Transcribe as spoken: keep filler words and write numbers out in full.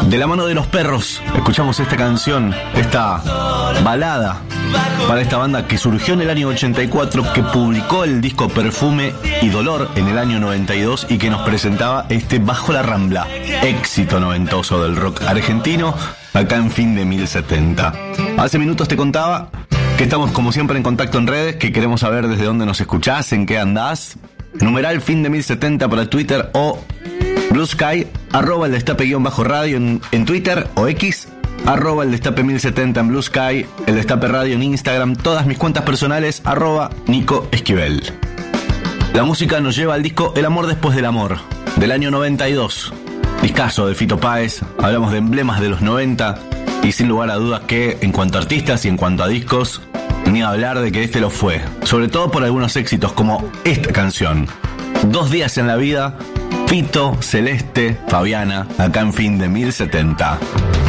De la mano de Los Perros, escuchamos esta canción, esta balada para esta banda que surgió en el año ochenta y cuatro, que publicó el disco Perfume y Dolor en el año noventa y dos y que nos presentaba este Bajo la Rambla, éxito noventoso del rock argentino, acá en Fin de mil setenta. Hace minutos te contaba que estamos como siempre en contacto en redes, que queremos saber desde dónde nos escuchás, en qué andás. Numeral Fin de mil setenta para Twitter o Blue Sky, arroba el destape guión bajo radio en, en Twitter o X, arroba el destape mil setenta en Blue Sky, el destape radio en Instagram, todas mis cuentas personales, arroba Nico Esquivel. La música nos lleva al disco El amor después del amor, del año noventa y dos. Discazo de Fito Páez, hablamos de emblemas de los noventa y sin lugar a dudas que en cuanto a artistas y en cuanto a discos, ni hablar de que este lo fue, sobre todo por algunos éxitos como esta canción, Dos días en la vida, Fito, Celeste, Fabiana, acá en Fin de mil setenta.